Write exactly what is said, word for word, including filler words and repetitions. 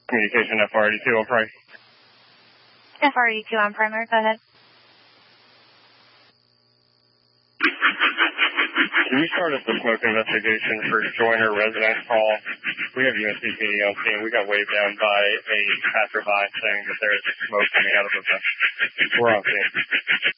Communication F R eighty-two on Prime. F R eighty-two on Primer, go ahead. Can you start up the smoke investigation for Joyner residence call? We have U S C P D on scene. We got waved down by a passerby saying that there is smoke coming out of the vent. We're on scene.